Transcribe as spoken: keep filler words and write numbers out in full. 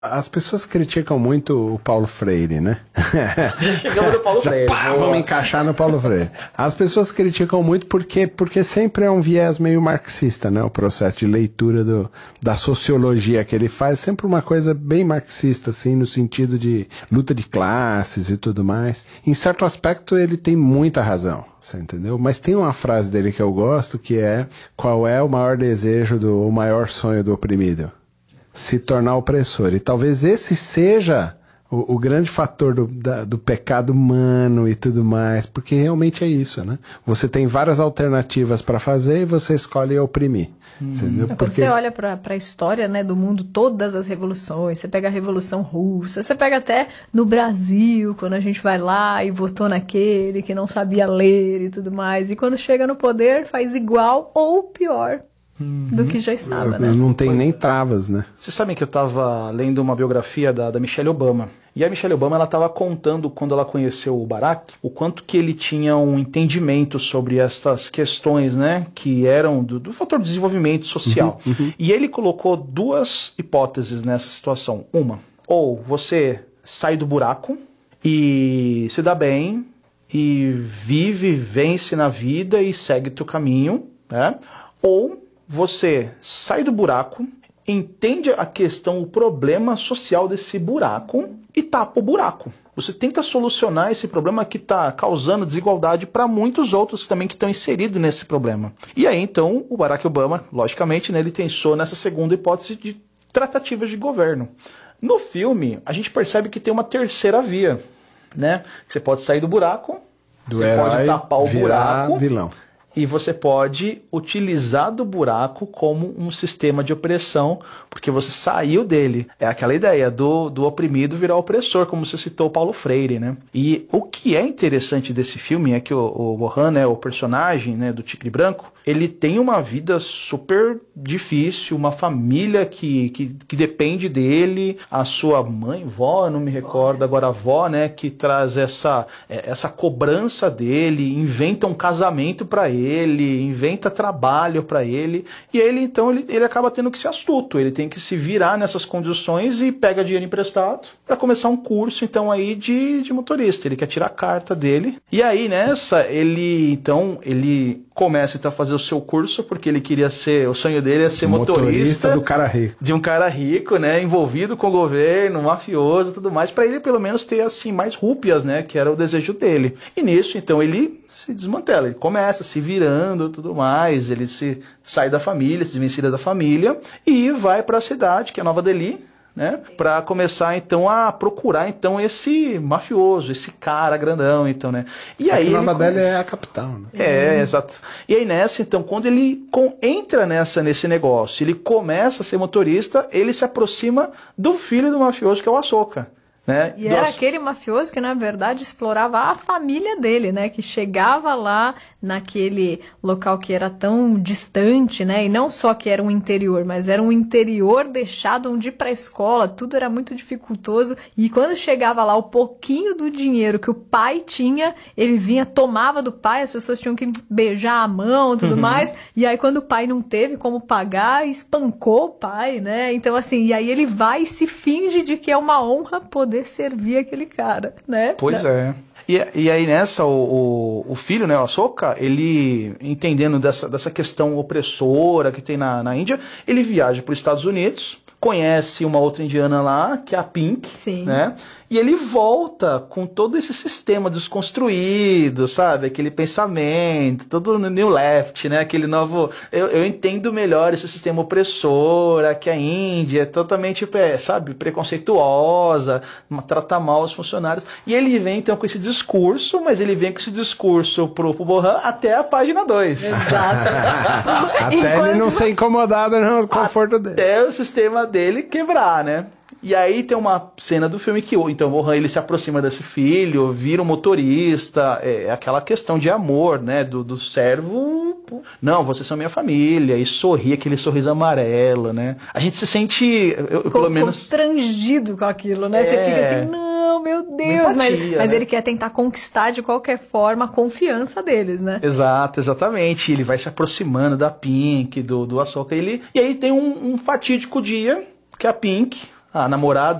As pessoas criticam muito o Paulo Freire, né? Já chegamos no Paulo Freire. Pá, vamos encaixar no Paulo Freire. As pessoas criticam muito porque, porque sempre é um viés meio marxista, né? O processo de leitura do, da sociologia que ele faz, sempre uma coisa bem marxista, assim, no sentido de luta de classes e tudo mais. Em certo aspecto, ele tem muita razão. Você entendeu? Mas tem uma frase dele que eu gosto, que é: qual é o maior desejo, do, o maior sonho do oprimido? Se tornar opressor. E talvez esse seja o, o grande fator do, da, do pecado humano e tudo mais, porque realmente é isso, né? Você tem várias alternativas para fazer e você escolhe oprimir. Hum. Entendeu? Quando porque... você olha para a história, né, do mundo, todas as revoluções, você pega a Revolução Russa, você pega até no Brasil, quando a gente vai lá e votou naquele que não sabia ler e tudo mais, e quando chega no poder faz igual ou pior do que já estava, né? Não tem nem travas, né? Vocês sabem que eu estava lendo uma biografia da, da Michelle Obama. E a Michelle Obama, ela estava contando, quando ela conheceu o Barack, o quanto que ele tinha um entendimento sobre estas questões, né? Que eram do, do fator de desenvolvimento social. Uhum, uhum. E ele colocou duas hipóteses nessa situação. Uma, ou você sai do buraco e se dá bem, e vive, vence na vida e segue teu caminho, né? Ou você sai do buraco, entende a questão, o problema social desse buraco e tapa o buraco. Você tenta solucionar esse problema que está causando desigualdade para muitos outros também que estão inseridos nesse problema. E aí, então, o Barack Obama, logicamente, né, ele pensou nessa segunda hipótese de tratativas de governo. No filme, a gente percebe que tem uma terceira via, né? Você pode sair do buraco, do você pode tapar o buraco, vilão. E você pode utilizar do buraco como um sistema de opressão, porque você saiu dele. É aquela ideia do, do oprimido virar opressor, como você citou o Paulo Freire, né? E o que é interessante desse filme é que o, o Bohan, né, o personagem, né, do Tigre Branco, ele tem uma vida super difícil, uma família que, que, que depende dele, a sua mãe, vó, não me recordo agora, a avó, né, que traz essa, essa cobrança dele, inventa um casamento para ele, ele inventa trabalho para ele, e ele então ele, ele acaba tendo que ser astuto, ele tem que se virar nessas condições e pega dinheiro emprestado para começar um curso então aí de, de motorista. Ele quer tirar a carta dele, e aí nessa ele então ele começa então a fazer o seu curso, porque ele queria ser, o sonho dele é ser motorista, motorista do cara rico, de um cara rico, né, envolvido com o governo, mafioso e tudo mais, para ele pelo menos ter assim mais rúpias, né, que era o desejo dele. E nisso então ele se desmantela, ele começa se virando e tudo mais, ele se sai da família, se desvencilha da família e vai para a cidade, que é Nova Delhi, né, para começar então a procurar então esse mafioso, esse cara grandão, então, né. E é aí que Nova Delhi começa... é a capital, né? É, hum. exato. E aí nessa, então, quando ele com... entra nessa nesse negócio, ele começa a ser motorista, ele se aproxima do filho do mafioso, que é o Ahsoka. Né? E era aquele mafioso que, na verdade, explorava a família dele, né? Que chegava lá naquele local que era tão distante, né? E não só que era um interior, mas era um interior deixado onde ir para a escola, tudo era muito dificultoso. E quando chegava lá, o pouquinho do dinheiro que o pai tinha, ele vinha, tomava do pai, as pessoas tinham que beijar a mão e tudo uhum. mais. E aí, quando o pai não teve como pagar, espancou o pai, né? Então, assim, e aí ele vai e se finge de que é uma honra poder servir aquele cara, né? Pois é. E, e aí nessa, o, o, o filho, né, o Ahsoka, ele, entendendo dessa, dessa questão opressora que tem na, na Índia, ele viaja para os Estados Unidos, conhece uma outra indiana lá, que é a Pink, Sim. né? E ele volta com todo esse sistema desconstruído, sabe? Aquele pensamento, todo New Left, né? Aquele novo... Eu, eu entendo melhor esse sistema opressor, que a Índia é totalmente, sabe, preconceituosa, trata mal os funcionários. E ele vem, então, com esse discurso, mas ele vem com esse discurso pro, pro Bohan até a página dois. Exato. Até Enquanto... ele não ser incomodado no conforto dele. Até o sistema dele quebrar, né? E aí tem uma cena do filme que, então, o Bohan, ele se aproxima desse filho, vira um motorista, é aquela questão de amor, né, do, do servo, não, vocês são minha família, e sorri, aquele sorriso amarelo, né, a gente se sente, eu, pelo menos... constrangido com aquilo, né, é... você fica assim, não, meu Deus, empatia, mas, mas né? Ele quer tentar conquistar de qualquer forma a confiança deles, né. Exato, exatamente, ele vai se aproximando da Pink, do, do Ahsoka, ele, e aí tem um, um fatídico dia que a Pink... a namorada